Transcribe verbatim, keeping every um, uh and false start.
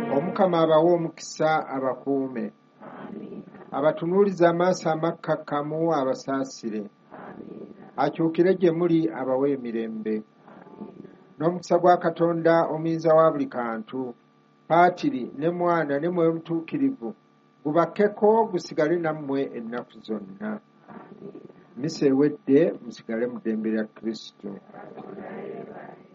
Omukama abawe omukisa abakuume. Abatunuulize amaaso amakkakkamu abasaasire. Akyukire gye muli abawe emirembe. N'omukisa gwa Katonda omuyinza wa buli kantu, Paatiri ne Mwana ne Mwoyo Mutuukirivu gubakkeko gusigale nammwe ennaku zonna. Misa ewedde musigale mu ddembe lya Kristo.